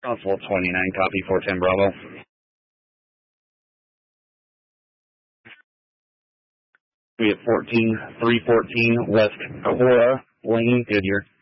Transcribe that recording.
Constable 29, copy 410 Bravo. We have 314 West Cora Lane, Goodyear.